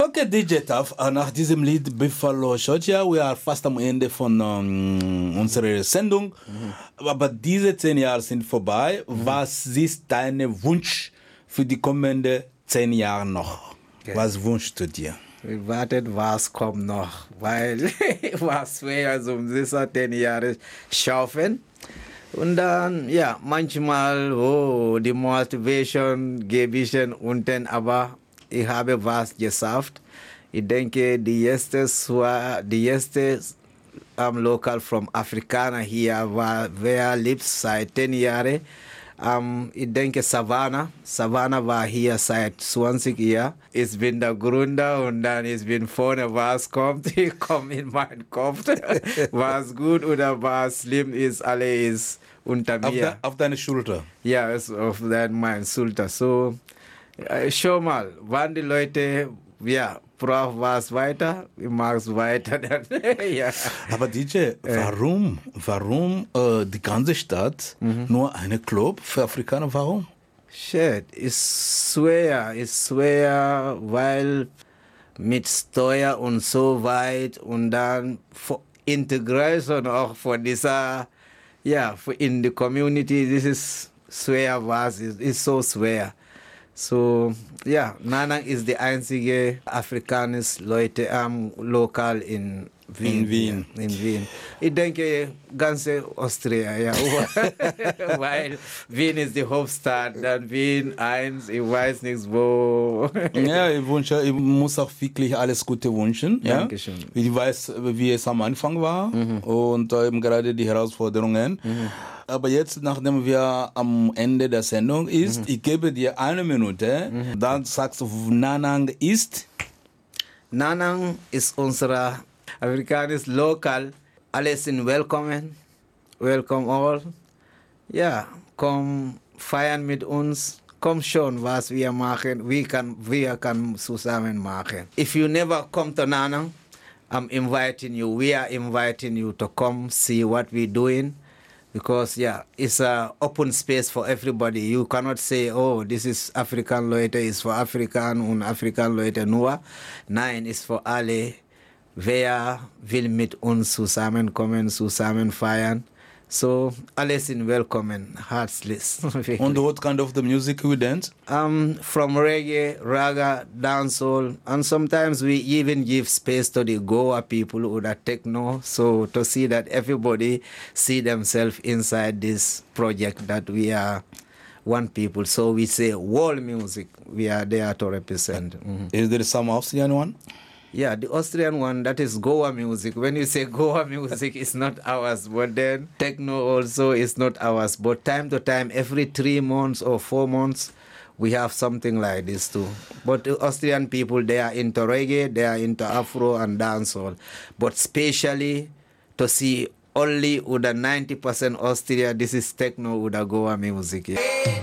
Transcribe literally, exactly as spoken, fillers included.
Okay, D J Taf, nach diesem Lied Buffalo Soldier, wir sind fast am Ende von um, unserer Sendung. Mhm. Aber diese zehn Jahre sind vorbei. Mhm. Was ist dein Wunsch für die kommenden zehn Jahre noch? Okay. Was wünschst du dir? Wir warten, was kommt noch, weil was wir also um diese zehn Jahre schaffen. Und dann, ja, manchmal, oh, die Motivation gebe ich unten, aber ich habe was geschafft. Ich denke, die erste, die erste um, Lokal vom Afrikaner hier war, wer lebt seit zehn Jahren. Um, ich denke, Savannah. Savannah war hier seit zwanzig Jahren. Ich bin der Gründer und dann ich bin vorne, was kommt, ich komme in meinen Kopf. Was gut oder was schlimm ist, alles ist unter mir. Auf, de, auf deine Schulter? Ja, ist auf meine Schulter. So, äh, schau mal, wann die Leute, ja, brauchen was weiter, ich mache es weiter. Dann, ja. Aber D J, warum, warum äh, die ganze Stadt mhm. nur eine Club für Afrikaner? Warum? Shit, ist schwer, ist schwer, weil mit Steuer und so weit und dann Integration auch von dieser, ja, in die Community, das ist schwer, was ist, ist so schwer. So, ja, Nanang ist die einzige afrikanische Leute am um, Lokal in Wien. In Wien. Ja, in Wien. Ich denke, ganze Austria, ja. Weil Wien ist die Hauptstadt, dann Wien eins, ich weiß nicht wo. Ja, ich wünsche, ich muss auch wirklich alles Gute wünschen. Ja? Dankeschön. Ich weiß, wie es am Anfang war mhm. und eben gerade die Herausforderungen. Mhm. Aber jetzt, nachdem wir am Ende der Sendung ist, mhm. ich gebe dir eine Minute, mhm. dann sagst du, Nanang ist? Nanang ist unser afrikanisches Lokal. Alle sind willkommen. Welcome all. Ja, komm feiern mit uns. Komm schon, was wir machen. Wir können wir kann zusammen machen. If you never come to Nanang, I'm inviting you. We are inviting you to come see what we're doing. Because, yeah, it's an open space for everybody. You cannot say, oh, this is African Leute, it's for African und African Leute nur. Nein, it's für alle. Wer will mit uns zusammenkommen, zusammen feiern? So, alle sind willkommen, herzlich. And what kind of the music we dance? Um, from reggae, raga, dancehall, and sometimes we even give space to the Goa people or the techno, so to see that everybody see themselves inside this project that we are one people. So we say world music, we are there to represent. Mm-hmm. Is there some Austrian one? Yeah, the Austrian one, that is Goa music. When you say Goa music, it's not ours. But then techno also is not ours. But time to time, every three months or four months, we have something like this too. But the Austrian people, they are into reggae, they are into Afro and dancehall. But especially to see only with the ninety percent Austria, this is techno with the Goa music. Yeah.